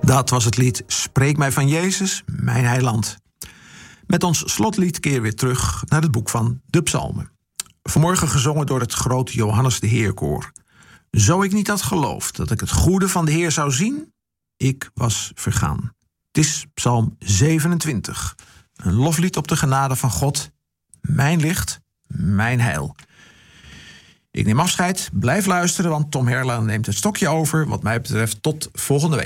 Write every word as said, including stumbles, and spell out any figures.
Dat was het lied Spreek mij van Jezus, mijn heiland. Met ons slotlied keren we weer terug naar het boek van de Psalmen. Vanmorgen gezongen door het grote Johannes de Heerkoor. Zo ik niet had geloofd dat ik het goede van de Heer zou zien, ik was vergaan. Het is Psalm zevenentwintig. Een loflied op de genade van God. Mijn licht, mijn heil. Ik neem afscheid, blijf luisteren, want Tom Herla neemt het stokje over. Wat mij betreft tot volgende week.